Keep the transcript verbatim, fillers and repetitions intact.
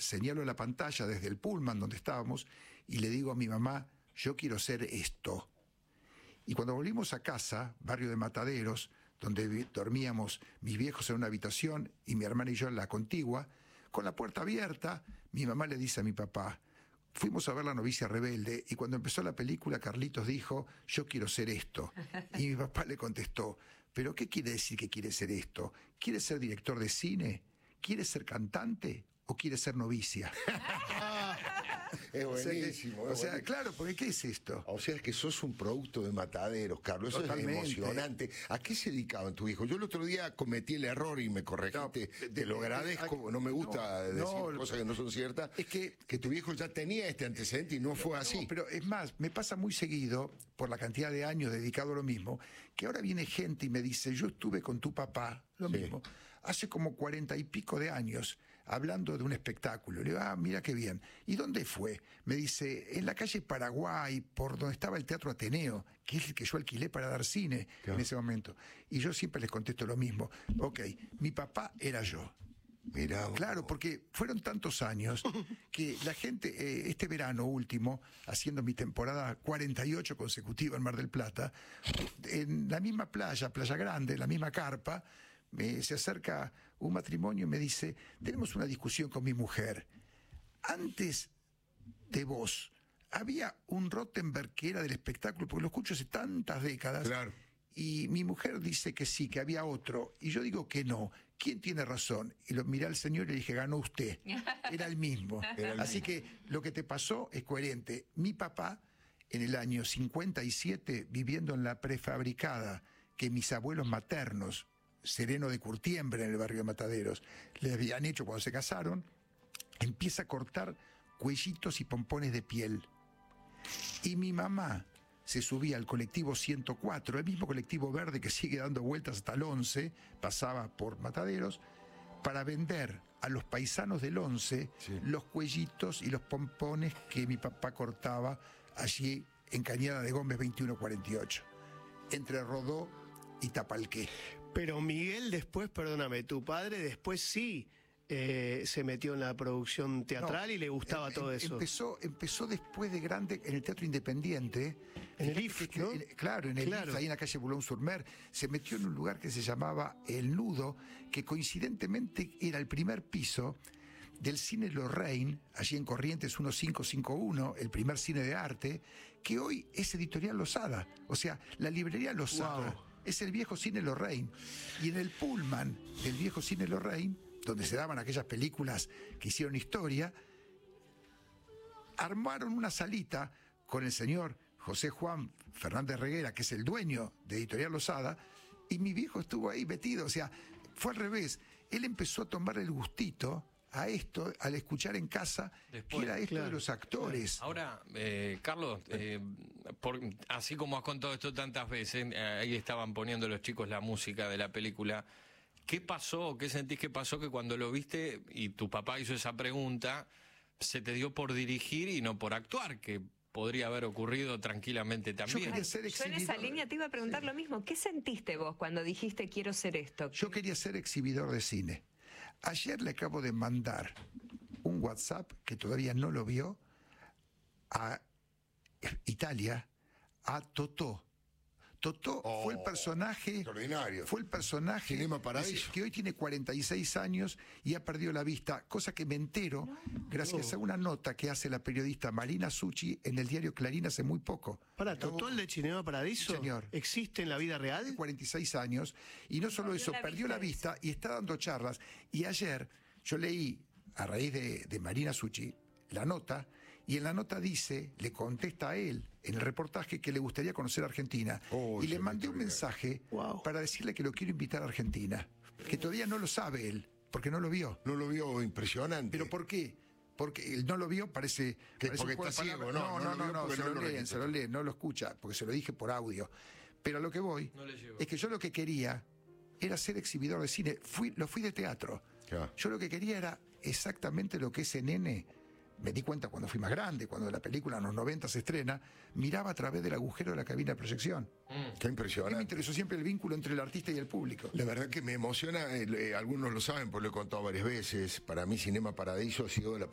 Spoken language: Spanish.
señalo la pantalla desde el pullman donde estábamos y le digo a mi mamá, yo quiero ser esto. Y cuando volvimos a casa, barrio de Mataderos, donde dormíamos mis viejos en una habitación y mi hermana y yo en la contigua, con la puerta abierta, mi mamá le dice a mi papá, fuimos a ver La novicia rebelde y cuando empezó la película Carlitos dijo, yo quiero ser esto. Y mi papá le contestó, ¿pero qué quiere decir que quiere ser esto? ¿Quiere ser director de cine? ¿Quiere ser cantante? ¿O quiere ser novicia? Es buenísimo. O sea, que, o sea buenísimo. claro, porque ¿qué es esto? O sea, es que sos un producto de Mataderos, Carlos. Eso Totalmente. es emocionante. ¿A qué se dedicaban tu hijo? Yo el otro día cometí el error y me corregiste. No, de, te lo agradezco. No me gusta no, decir no, cosas que no son ciertas. Es que, que tu viejo ya tenía este antecedente y no fue así. No, pero es más, me pasa muy seguido, por la cantidad de años dedicado a lo mismo, que ahora viene gente y me dice, yo estuve con tu papá, lo sí. mismo, hace como cuarenta y pico de años, hablando de un espectáculo. Le digo, ah, mira qué bien. ¿Y dónde fue? Me dice, en la calle Paraguay, por donde estaba el Teatro Ateneo, que es el que yo alquilé para dar cine claro. en ese momento. Y yo siempre les contesto lo mismo. Ok, mi papá era yo. Mirá, claro, porque fueron tantos años que la gente, eh, este verano último, haciendo mi temporada cuarenta y ocho consecutiva en Mar del Plata, en la misma playa, Playa Grande, en la misma carpa, me, se acerca un matrimonio y me dice, tenemos una discusión con mi mujer. Antes de vos, había un Rottenberg que era del espectáculo, porque lo escucho hace tantas décadas. Claro. Y mi mujer dice que sí, que había otro. Y yo digo que no. ¿Quién tiene razón? Y lo miré al señor y le dije, ganó usted. Era el mismo. Era el Así mismo. Que lo que te pasó es coherente. Mi papá, en el año cincuenta y siete, viviendo en la prefabricada que mis abuelos maternos, Sereno de Curtiembre, en el barrio de Mataderos, le habían hecho cuando se casaron, empieza a cortar cuellitos y pompones de piel. Y mi mamá se subía al colectivo ciento cuatro, el mismo colectivo verde que sigue dando vueltas hasta el once, pasaba por Mataderos, para vender a los paisanos del once sí. los cuellitos y los pompones que mi papá cortaba allí en Cañada de Gómez veintiuno cuarenta y ocho, entre Rodó y Tapalqué. Pero Miguel después, perdóname, tu padre después sí... Eh, se metió en la producción teatral no, y le gustaba em, todo eso. Empezó, empezó después de grande en el Teatro Independiente. En el I F, que, ¿no? En, claro, en el claro. I F, ahí en la calle Boulogne-sur-Mer. Se metió en un lugar que se llamaba El Nudo, que coincidentemente era el primer piso del cine Lorraine, allí en Corrientes quince cincuenta y uno, el primer cine de arte, que hoy es Editorial Losada. O sea, la librería Losada wow. es el viejo cine Lorraine. Y en el Pullman del viejo cine Lorraine, donde se daban aquellas películas que hicieron historia, armaron una salita con el señor José Juan Fernández Reguera, que es el dueño de Editorial Losada, y mi viejo estuvo ahí metido. O sea, fue al revés. Él empezó a tomar el gustito a esto al escuchar en casa Después, que era esto claro, de los actores. Ahora, eh, Carlos, eh, por, así como has contado esto tantas veces, eh, ahí estaban poniendo los chicos la música de la película. ¿Qué pasó? ¿Qué sentís que pasó que cuando lo viste y tu papá hizo esa pregunta, se te dio por dirigir y no por actuar, que podría haber ocurrido tranquilamente también? Yo quería ser exhibidor. Yo en esa línea te iba a preguntar sí. lo mismo. ¿Qué sentiste vos cuando dijiste quiero ser esto? Yo quería ser exhibidor de cine. Ayer le acabo de mandar un WhatsApp, que todavía no lo vio, a Italia, a Totó. Totó oh, fue el personaje, extraordinario. fue el personaje Cinema Paradiso. que hoy tiene cuarenta y seis años y ha perdido la vista, cosa que me entero no, gracias no. a una nota que hace la periodista Marina Succi en el diario Clarín hace muy poco. Para, ¿Totó el de Cinema Paradiso? Señor. ¿Existe en la vida real? Tiene cuarenta y seis años y no solo eso, perdió la vista y está dando charlas. Y ayer yo leí, a raíz de, de Marina Succi, la nota, y en la nota dice, le contesta a él en el reportaje que le gustaría conocer Argentina. Oh, y le mandé un mensaje wow. para decirle que lo quiero invitar a Argentina, que todavía no lo sabe él, porque no lo vio. No lo vio, impresionante. ¿Pero por qué? Porque él no lo vio, parece... Que parece porque está ciego, no, no, no, no, no, no se no lo leen, se lo leen, no lo escucha, porque se lo dije por audio. Pero a lo que voy no es que yo lo que quería era ser exhibidor de cine. Fui, lo fui de teatro. Ya. Yo lo que quería era exactamente lo que ese nene... Me di cuenta cuando fui más grande, cuando la película en los noventa se estrena, miraba a través del agujero de la cabina de proyección. Mm, qué impresionante. A mí me interesó siempre el vínculo entre el artista y el público. La verdad que me emociona, eh, algunos lo saben, porque lo he contado varias veces, para mí Cinema Paradiso ha sido la